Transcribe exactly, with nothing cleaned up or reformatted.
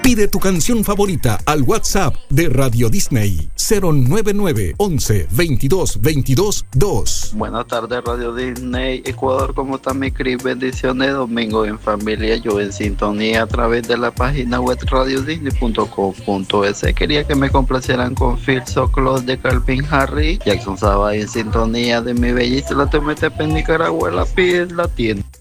Pide tu canción favorita al WhatsApp de Radio Disney cero nueve nueve once veintidós veintidós dos. Buenas tardes, Radio Disney Ecuador. ¿Cómo está mi Cris? Bendiciones, domingo en familia. Yo en sintonía a través de la página web radio disney punto com punto es. Quería que me complacieran con Feel So Close de Calvin Harris. Jackson Saba en sintonía de mi bellísima. La Tomete en Nicaragua, la pide la tienda.